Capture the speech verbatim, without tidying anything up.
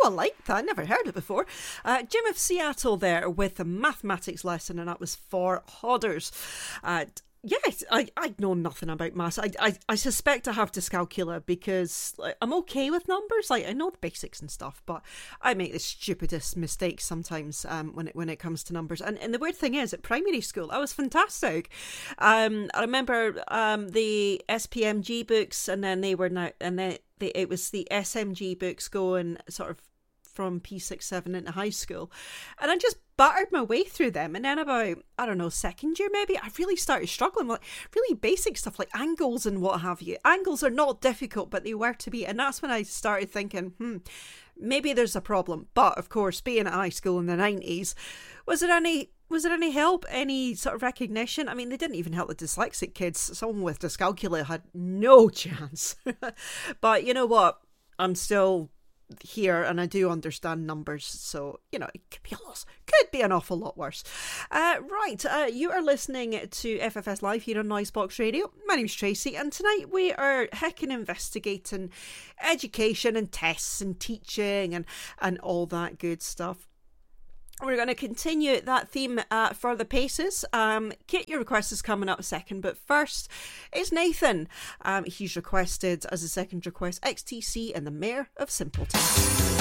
I like that. I never heard it before. Uh, Jim of Seattle there with a mathematics lesson, and that was for Hodders. Uh, Yes, I, I know nothing about maths. I, I, I suspect I have dyscalculia because like, I'm okay with numbers. Like I know the basics and stuff, but I make the stupidest mistakes sometimes um, when it when it comes to numbers. And and the weird thing is, at primary school, I was fantastic. Um, I remember um, the S P M G books, and then they were now, and then they, it was the S M G books going sort of from P six seven into high school, and I just battered my way through them. And then about, I don't know, second year maybe, I really started struggling with like really basic stuff like angles and what have you. Angles are not difficult, but they were to be, and that's when I started thinking, hmm, maybe there's a problem. But of course, being at high school in the nineties, was there any was there any help, any sort of recognition? I mean, they didn't even help the dyslexic kids. Someone with dyscalculia had no chance. But you know what, I'm still here and I do understand numbers, so you know it could be a lot, could be an awful lot worse. Uh, right, uh, you are listening to F F S Live here on Noisebox Radio. My name's Tracy, and tonight we are heckin' investigating education and tests and teaching and and all that good stuff. We're going to continue that theme uh, further paces. Um, Kit, your request is coming up a second, but first it's Nathan. Um, he's requested as a second request X T C and the Mayor of Simpleton.